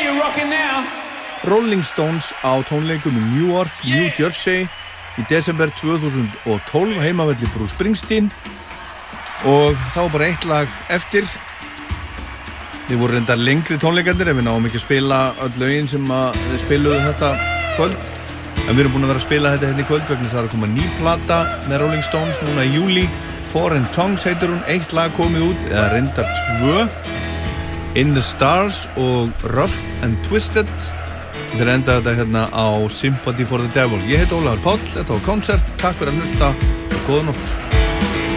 Rolling Stones á tónleikum í Newark, New Jersey í desember 2012 heimavelli Bruce Springsteen og þá bara eitt lag eftir. Þið voru reyndar lengri tónleikarnir ef við náum ekki að spila öll lögin sem við spiluðu þetta kvöld, en við erum búin að vera að spila þetta hérna í kvöld vegna það er að koma ný plata með Rolling Stones núna í júlí. Foreign Tongues heitir hún, eitt lag komið út eða reyndar 2, In the Stars og Rough and Twisted. Þeir enda þetta hérna á Sympathy for the Devil. Ég heiti Ólafur Páll, þetta var Koncert, takk fyrir að hlusta og góða nótt.